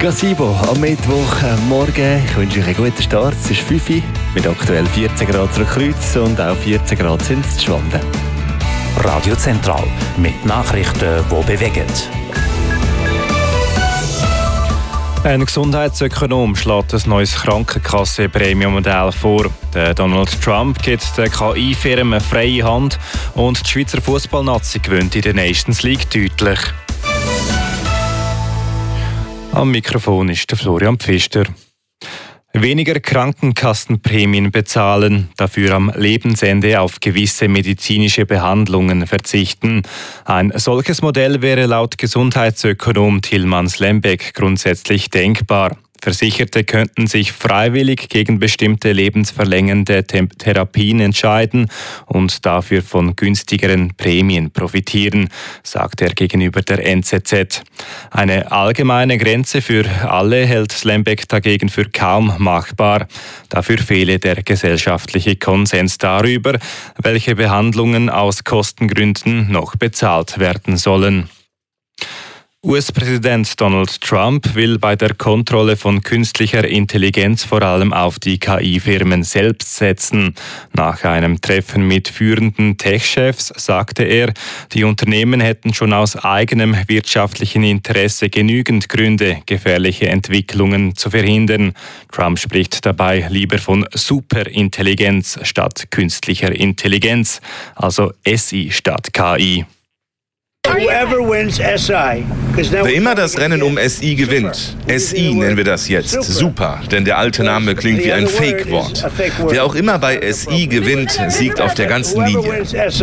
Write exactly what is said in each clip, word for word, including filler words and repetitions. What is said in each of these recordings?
Gazebo am Mittwochmorgen. Ich wünsche euch einen guten Start. Es ist fünf Uhr mit aktuell vierzehn Grad zur Kreuz und auch vierzehn Grad sind es zu Schwanden. Radio Zentral mit Nachrichten, die bewegen. Ein Gesundheitsökonom schlägt ein neues Krankenkasse-Prämienmodell vor. Der Donald Trump gibt den K I-Firmen freie Hand und die Schweizer Fußballnazi gewinnt in der Nations League deutlich. Am Mikrofon ist der Florian Pfister. Weniger Krankenkassenprämien bezahlen, dafür am Lebensende auf gewisse medizinische Behandlungen verzichten. Ein solches Modell wäre laut Gesundheitsökonom Tilman Lembeck grundsätzlich denkbar. Versicherte könnten sich freiwillig gegen bestimmte lebensverlängernde Therapien entscheiden und dafür von günstigeren Prämien profitieren, sagt er gegenüber der N Z Z. Eine allgemeine Grenze für alle hält Lembeck dagegen für kaum machbar. Dafür fehle der gesellschaftliche Konsens darüber, welche Behandlungen aus Kostengründen noch bezahlt werden sollen. U S-Präsident Donald Trump will bei der Kontrolle von künstlicher Intelligenz vor allem auf die K I-Firmen selbst setzen. Nach einem Treffen mit führenden Tech-Chefs sagte er, die Unternehmen hätten schon aus eigenem wirtschaftlichen Interesse genügend Gründe, gefährliche Entwicklungen zu verhindern. Trump spricht dabei lieber von Superintelligenz statt künstlicher Intelligenz, also S I statt K I. Wer immer das Rennen um S I gewinnt, S I nennen wir das jetzt, super, denn der alte Name klingt wie ein Fake-Wort. Wer auch immer bei S I gewinnt, siegt auf der ganzen Linie.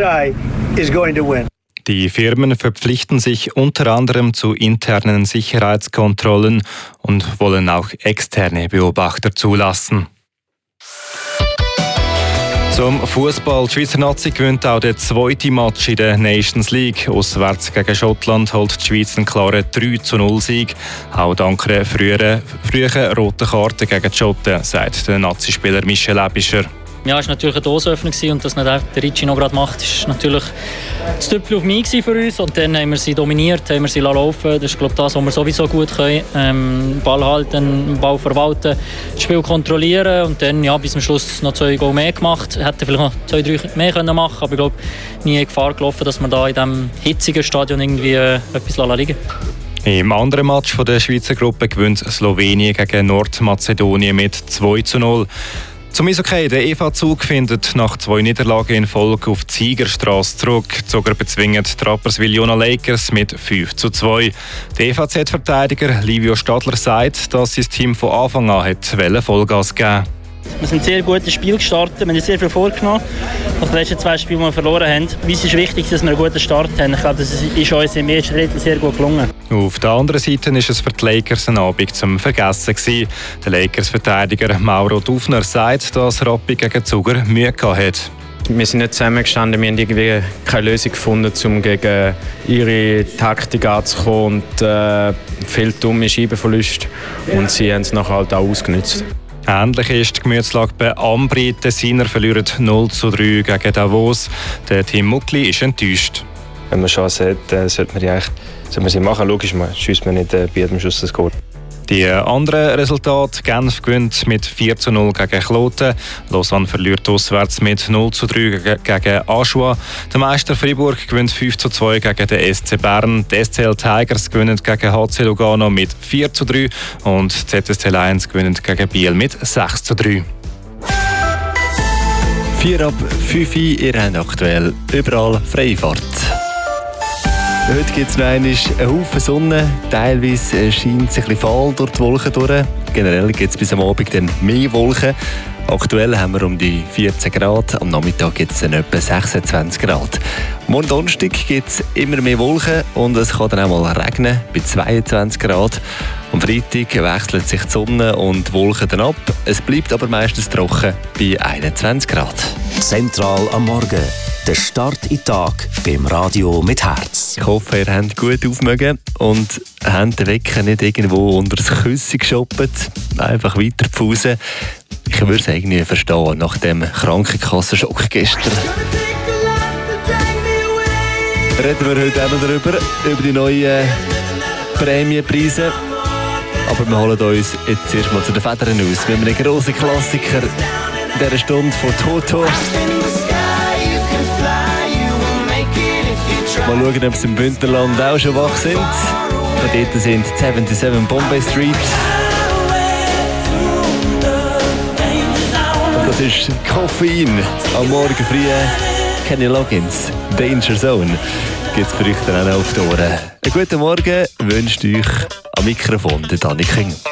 Die Firmen verpflichten sich unter anderem zu internen Sicherheitskontrollen und wollen auch externe Beobachter zulassen. Zum Fußball. Die Schweizer Nazi gewinnt auch den zweiten Match in der Nations League. Auswärts gegen Schottland holt die Schweiz einen klaren drei zu null Sieg. Auch dank einer früheren, frühen roten Karte gegen die Schotten, sagt der Nazi-Spieler Michel Ebischer. Ja, es war natürlich eine Dosenöffnung und dass nicht der Ricci noch gerade macht, ist natürlich das Tüpfchen auf mich für uns. Und dann haben wir sie dominiert, haben wir sie laufen. Das ist, glaube ich, das, was wir sowieso gut können. Ähm, Ball halten, Ball verwalten, das Spiel kontrollieren und dann ja, bis zum Schluss noch zwei Goal mehr gemacht. Hätten vielleicht noch zwei, drei mehr können machen, aber ich glaube, nie Gefahr gelaufen, dass wir da in diesem hitzigen Stadion irgendwie äh, etwas liegen lassen. Im anderen Match der Schweizer Gruppe gewinnt Slowenien gegen Nordmazedonien mit zwei zu null. Zum Eishockey, der E V-Zug findet nach zwei Niederlagen in Folge auf die Siegerstrasse zurück. Die Zuger bezwingen die Rapperswil-Jona Lakers mit fünf zu zwei. Der E V Z-Verteidiger Livio Stadler sagt, dass sein Team von Anfang an hat Vollgas geben. Wir sind sehr gut ins Spiel gestartet, wir haben sehr viel vorgenommen. Nach den letzten zwei Spielen, die wir verloren haben. Es ist wichtig, dass wir einen guten Start haben. Ich glaube, das ist uns im ersten Drittel sehr gut gelungen. Auf der anderen Seite war es für die Lakers ein Abend zum Vergessen gewesen. Der Lakers-Verteidiger Mauro Dufner sagt, dass Rappi gegen Zuger Mühe gehabt hat. Wir sind nicht zusammengestanden, wir haben irgendwie keine Lösung gefunden, um gegen ihre Taktik anzukommen und äh, viel dumme Scheibenverluste. Und sie haben es nachher halt auch ausgenutzt. Ähnlich ist die Gemütslage bei Ambri. Die Tessiner verlieren null zu drei gegen Davos. Der Team Muckli ist enttäuscht. Wenn man Chance hat, äh, sollte man, die eigentlich, sollte man sie machen. Logisch, man schießt man nicht äh, bei jedem Schuss das Goal. Die anderen Resultate: Genf gewinnt mit vier zu null gegen Kloten. Lausanne verliert auswärts mit null zu drei gegen Aschua. Der Meister Fribourg gewinnt fünf zu zwei gegen den S C Bern. Die S C L Tigers gewinnen gegen H C Lugano mit vier zu drei und Z S C Lions gewinnen gegen Biel mit sechs zu drei. vier ab fünf Uhr, ihr habt aktuell überall Freifahrt. Heute gibt es noch einmal einen Haufen Sonne. Teilweise scheint es ein bisschen fahl durch die Wolken durch. Generell gibt es bis am Abend dann mehr Wolken. Aktuell haben wir um die vierzehn Grad. Am Nachmittag gibt es dann etwa sechsundzwanzig Grad. Morgen Donnerstag gibt es immer mehr Wolken und es kann dann auch mal regnen bei zweiundzwanzig Grad. Am Freitag wechseln sich die Sonne und die Wolken dann ab. Es bleibt aber meistens trocken bei einundzwanzig Grad. Zentral am Morgen. Der Start in den Tag beim Radio mit Herz. Ich hoffe, ihr habt gut aufmögen und habt den Wecker nicht irgendwo unter das Küssen geshoppt. Einfach weiter pfusen. Ich würde es irgendwie verstehen, nach dem Krankenkassenschock gestern. Reden wir heute auch noch darüber, über die neuen Prämienpreise. Aber wir holen uns jetzt erstmal zu den Federn aus. Wir haben einen grossen Klassiker in dieser Stunde von Toto. Mal schauen, ob sie im Bündnerland auch schon wach sind. Von dort sind siebenundsiebzig Bombay Street. Und das ist Koffein. Am Morgen früh Kenny Loggins, Danger Zone. Gibt es für euch dann auch auf die Ohren. Einen guten Morgen wünscht euch am Mikrofon der Danny King.